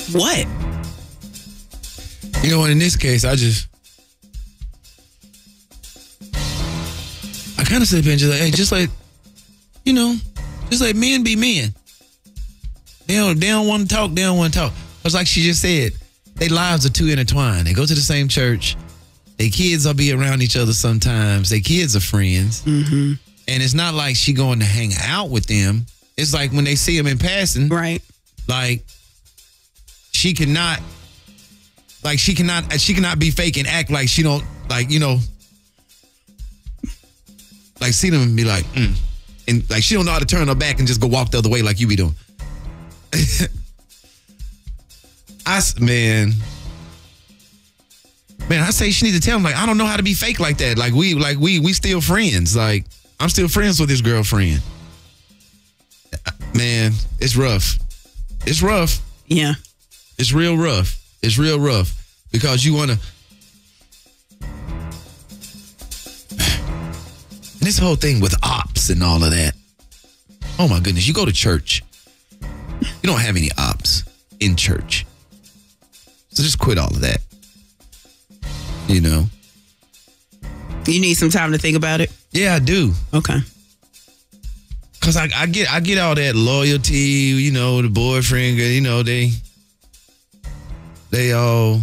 What? You know what? In this case, I kind of sit there and just like, hey, just let men be men. They don't want to talk. They don't want to talk. Because like she just said, their lives are too intertwined. They go to the same church. Their kids will be around each other sometimes. Their kids are friends. Mm-hmm. And it's not like she going to hang out with them. It's like when they see them in passing. Right. Like she cannot be fake and act like she don't, like, like see them and be like, and like she don't know how to turn her back and just go walk the other way like you be doing. I say she needs to tell him, like, I don't know how to be fake like that. Like we still friends. Like I'm still friends with his girlfriend. Man, it's rough. It's rough. Yeah. It's real rough. It's real rough because you want to. This whole thing with ops and all of that. Oh my goodness, you go to church. You don't have any ops in church. So just quit all of that. You know. You need some time to think about it? Yeah, I do. Okay. Cause I get all that loyalty, the boyfriend, they all.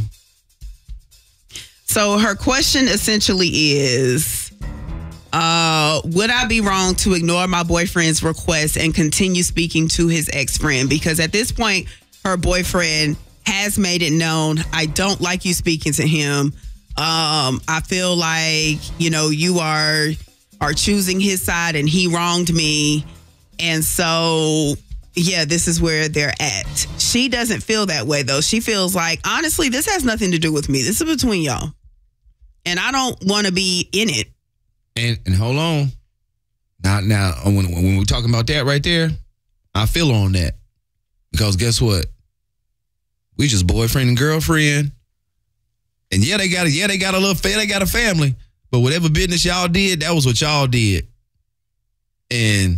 So her question essentially is, would I be wrong to ignore my boyfriend's request and continue speaking to his ex-friend? Because at this point, her boyfriend has made it known, I don't like you speaking to him. I feel like, you are choosing his side and he wronged me. And so, yeah, this is where they're at. She doesn't feel that way, though. She feels like, honestly, this has nothing to do with me. This is between y'all. And I don't want to be in it. And hold on. Now, when we're talking about that right there, I feel on that. Because guess what? We just boyfriend and girlfriend. And they got a little they got a family. But whatever business y'all did, that was what y'all did. And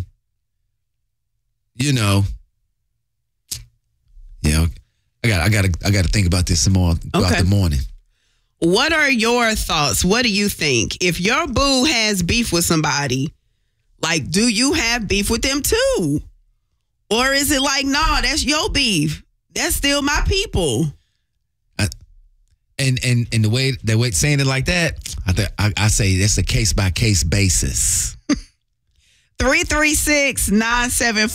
I gotta think about this some more throughout the morning. What are your thoughts? What do you think? If your boo has beef with somebody, like, do you have beef with them too? Or is it like, nah, that's your beef. That's still my people. And the way saying it like that, I say that's a case by case basis. 336-974